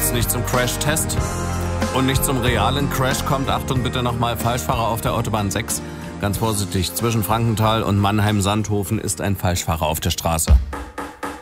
jetzt nicht zum Crash-Test und nicht zum realen Crash kommt, Achtung bitte nochmal, Falschfahrer auf der Autobahn 6. Ganz vorsichtig, zwischen Frankenthal und Mannheim-Sandhofen ist ein Falschfahrer auf der Straße.